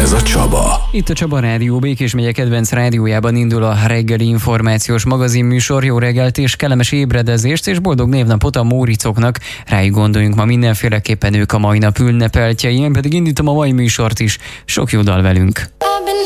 Ez a Csaba. Itt a Csaba Rádió, Békés megye kedvenc rádiójában indul a reggeli információs magazinműsor. Jó reggelt és kellemes ébredezést, és boldog névnapot a Móricoknak. Rájuk gondoljunk, ma mindenféleképpen ők a mai nap ünnepeltjei. Én pedig indítom a mai műsort is. Sok jó dal velünk.